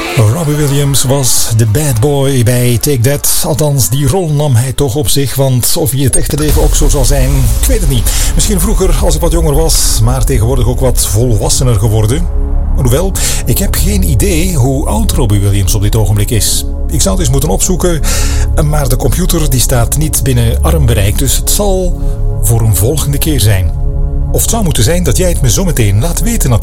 Robbie Williams was de bad boy bij Take That. Althans, die rol nam hij toch op zich. Want of hij in het echte leven ook zo zal zijn, ik weet het niet. Misschien vroeger als ik wat jonger was, maar tegenwoordig ook wat volwassener geworden. Hoewel, ik heb geen idee hoe oud Robbie Williams op dit ogenblik is. Ik zou het eens moeten opzoeken, maar de computer die staat niet binnen armbereik. Dus het zal voor een volgende keer zijn. Of het zou moeten zijn dat jij het me zometeen laat weten natuurlijk.